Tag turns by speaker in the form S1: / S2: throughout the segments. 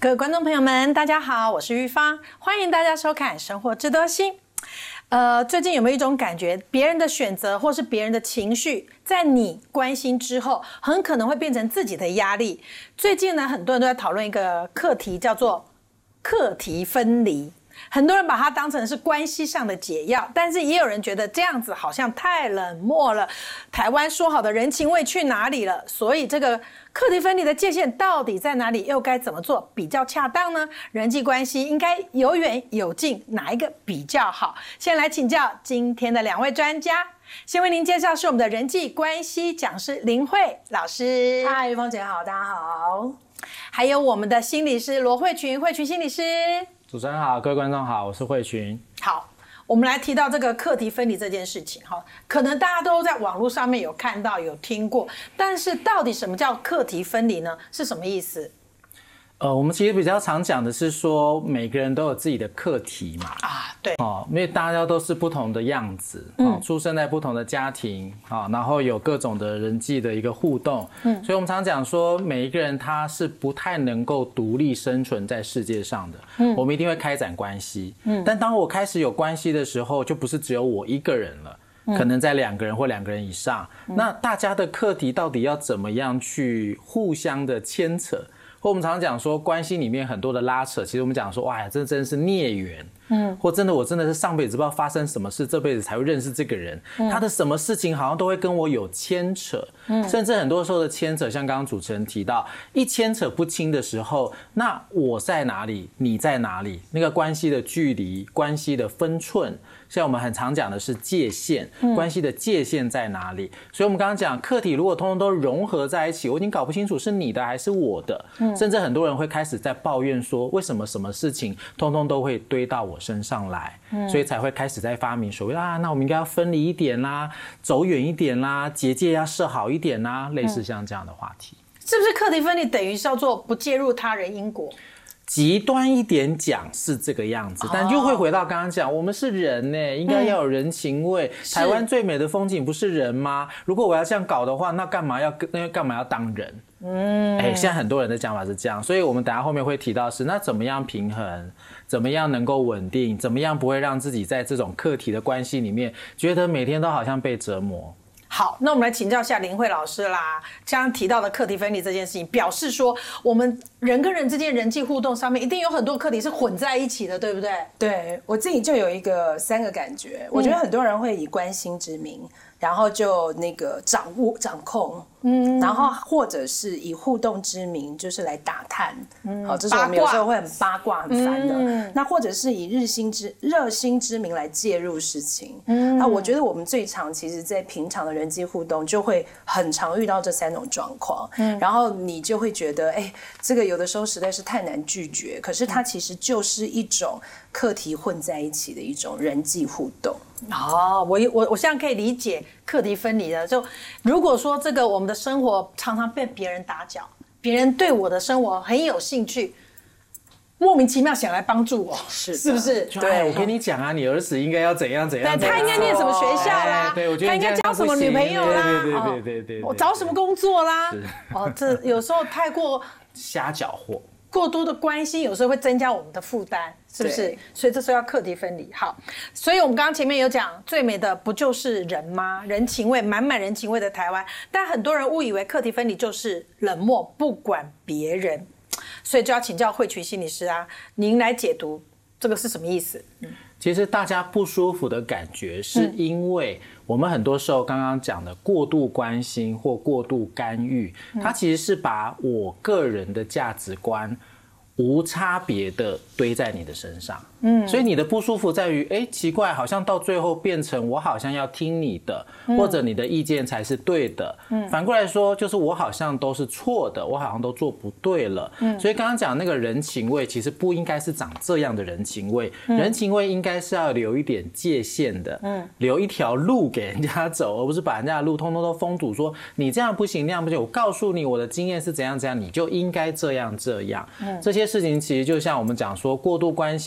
S1: 各位观众朋友们，大家好，我是玉芳，欢迎大家收看《生活知多心》。最近有没有一种感觉，别人的选择或是别人的情绪，在你关心之后，很可能会变成自己的压力？最近呢，很多人都在讨论一个课题，叫做课题分离。很多人把它当成是关系上的解药，但是也有人觉得这样子好像太冷漠了。台湾说好的人情味去哪里了？所以这个课题分离的界限到底在哪里？又该怎么做比较恰当呢？人际关系应该有远有近，哪一个比较好？先来请教今天的两位专家。先为您介绍是我们的人际关系讲师林慧老师。
S2: 嗨，玉芳姐好，大家好。
S1: 还有我们的心理师罗慧群，慧群心理师。
S3: 主持人好，各位观众好，我是慧群。
S1: 好，我们来提到这个课题分离这件事情哈，可能大家都在网络上面有看到、有听过，但是到底什么叫课题分离呢？是什么意思？
S3: 我们其实比较常讲的是说，每个人都有自己的课题嘛。
S1: 对。
S3: 因为大家都是不同的样子，出生在不同的家庭，然后有各种的人际的一个互动，所以我们常讲说，每一个人他是不太能够独立生存在世界上的，我们一定会开展关系，但当我开始有关系的时候，就不是只有我一个人了。可能在2个人或2个人以上，那大家的课题到底要怎么样去互相的牵扯？或我们常讲说，关系里面很多的拉扯，其实我们讲说，哇呀，这真的是孽缘，或真的我真的是上辈子不知道发生什么事，这辈子才会认识这个人，他的什么事情好像都会跟我有牵扯，甚至很多时候的牵扯，像刚刚主持人提到，一牵扯不清的时候，那我在哪里，你在哪里，那个关系的距离，关系的分寸。像我们很常讲的是界限，关系的界限在哪里？所以我们刚刚讲课题如果通通都融合在一起，我已经搞不清楚是你的还是我的，甚至很多人会开始在抱怨说，为什么什么事情通通都会堆到我身上来，所以才会开始在发明所谓那我们应该要分离一点啦，走远一点啦，结界要设好一点啦，类似像这样的话题。
S1: 是不是课题分离等于叫做不介入他人因果？
S3: 极端一点讲是这个样子，但又会回到刚刚讲，我们是人呢，应该要有人情味。台湾最美的风景不是人吗？如果我要这样搞的话，那干嘛要当人？现在很多人的讲法是这样，所以我们等一下后面会提到是那怎么样平衡，怎么样能够稳定，怎么样不会让自己在这种课题的关系里面觉得每天都好像被折磨。
S1: 好，那我们来请教一下林慧老师啦。刚刚提到的课题分离这件事情，表示说我们人跟人之间人际互动上面，一定有很多课题是混在一起的，对不对？
S2: 对，我自己就有3个感觉，我觉得很多人会以关心之名，然后就那个掌控，然后或者是以互动之名，就是来打探，这是我们有时候会很八卦、很烦的。那或者是以热心之名来介入事情。那我觉得我们最常其实在平常的人际互动，就会很常遇到这3种状况。然后你就会觉得，这个有的时候实在是太难拒绝，可是它其实就是一种课题混在一起的一种人际互动。
S1: 我现在可以理解课题分离了。就如果说这个我们的生活常常被别人打搅，别人对我的生活很有兴趣，莫名其妙想来帮助我，是不是？
S3: 对，我跟你讲啊，你儿子应该要怎样怎样，
S1: 对，他应该念什么学校啦？
S3: 对，我觉得
S1: 他应该交什么女朋友啦？
S3: 对，
S1: 我找什么工作啦？这有时候太过
S3: 瞎搅和。
S1: 过多的关心有时候会增加我们的负担，是不是？所以这时候要课题分离。好，所以我们刚刚前面有讲，最美的不就是人吗？人情味满满人情味的台湾，但很多人误以为课题分离就是冷漠，不管别人，所以就要请教慧群心理师啊，您来解读这个是什么意思？
S3: 其实大家不舒服的感觉，是因为我们很多时候刚刚讲的过度关心或过度干预，它其实是把我个人的价值观无差别的堆在你的身上。所以你的不舒服在于，奇怪，好像到最后变成我好像要听你的，或者你的意见才是对的。反过来说，就是我好像都是错的，我好像都做不对了。所以刚刚讲那个人情味，其实不应该是长这样的人情味。人情味应该是要留一点界限的，留一条路给人家走，而不是把人家的路通通都封堵，说你这样不行，那样不行。我告诉你我的经验是怎样怎样，你就应该这样这样。这些事情其实就像我们讲说过度关心，或我们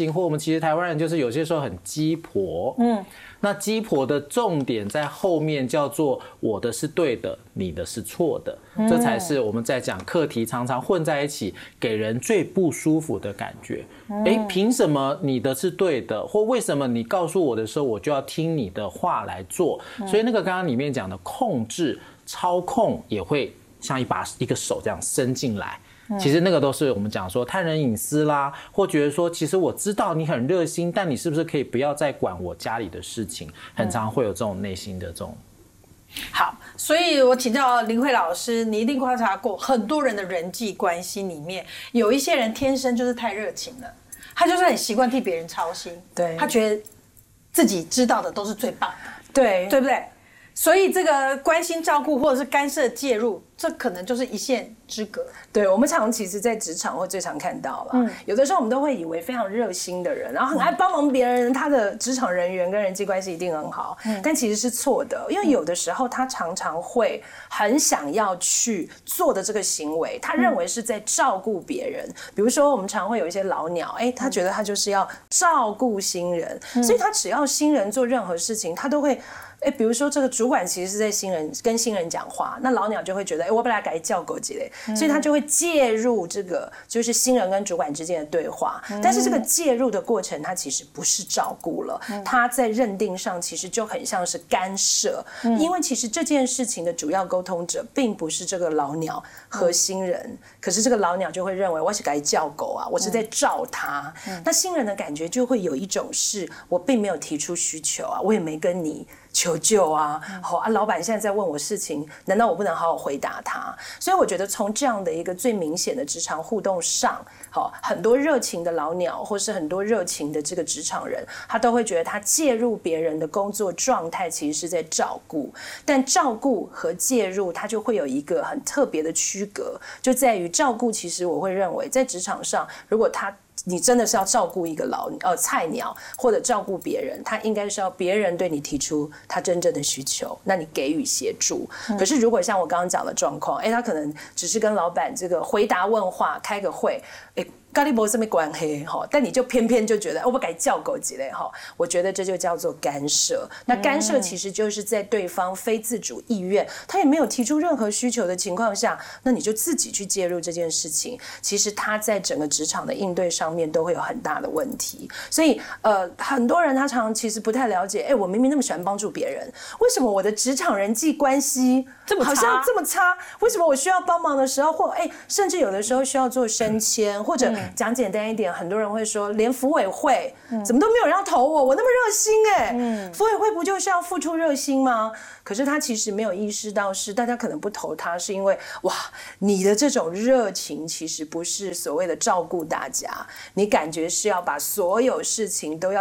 S3: 其实台湾人就是有些时候很鸡婆，那鸡婆的重点在后面叫做我的是对的，你的是错的，这才是我们在讲课题常常混在一起，给人最不舒服的感觉。凭什么你的是对的，或为什么你告诉我的时候，我就要听你的话来做？所以那个刚刚里面讲的控制、操控，也会像一个手这样伸进来。其实那个都是我们讲说探人隐私啦，或觉得说其实我知道你很热心，但你是不是可以不要再管我家里的事情？很常会有这种内心的这种。
S1: 好，所以我请教林慧老师，你一定观察过很多人的人际关系里面，有一些人天生就是太热情了，他就是很习惯替别人操心，
S2: 对，
S1: 他觉得自己知道的都是最棒的，
S2: 对，
S1: 对不对？所以这个关心照顾或者是干涉介入，这可能就是一线之隔。
S2: 对，我们其实在职场会最常看到了，有的时候我们都会以为非常热心的人，然后很爱帮忙别人，他的职场人缘跟人际关系一定很好，但其实是错的，因为有的时候他常常会很想要去做的这个行为，他认为是在照顾别人。比如说我们常会有一些老鸟，他觉得他就是要照顾新人，所以他只要新人做任何事情，他都会。比如说这个主管其实是在跟新人讲话，那老鸟就会觉得，我本来该叫狗之类，所以他就会介入这个就是新人跟主管之间的对话。但是这个介入的过程，它其实不是照顾了，他在认定上其实就很像是干涉，因为其实这件事情的主要沟通者并不是这个老鸟和新人，可是这个老鸟就会认为我是该叫狗啊，我是在照他。那新人的感觉就会有一种是我并没有提出需求啊，我也没跟你求救啊，老板现在在问我事情，难道我不能好好回答他？所以我觉得从这样的一个最明显的职场互动上，很多热情的老鸟或是很多热情的这个职场人，他都会觉得他介入别人的工作状态其实是在照顾，但照顾和介入它就会有一个很特别的区隔，就在于照顾其实我会认为在职场上，如果你真的是要照顾一个菜鸟，或者照顾别人，他应该是要别人对你提出他真正的需求，那你给予协助。可是如果像我刚刚讲的状况，他可能只是跟老板这个回答问话，开个会，跟你没什么关系，但你就偏偏就觉得我不该叫狗之类，我觉得这就叫做干涉。那干涉其实就是在对方非自主意愿，他也没有提出任何需求的情况下，那你就自己去介入这件事情，其实他在整个职场的应对上面都会有很大的问题。所以很多人他常常其实不太了解，我明明那么喜欢帮助别人，为什么我的职场人际关系好像这么差？为什么我需要帮忙的时候，或甚至有的时候需要做升迁，或者讲简单一点，很多人会说，连福委会怎么都没有人要投我，我那么热心福委会不就是要付出热心吗？可是他其实没有意识到是大家可能不投他，是因为你的这种热情其实不是所谓的照顾大家，你感觉是要把所有事情都要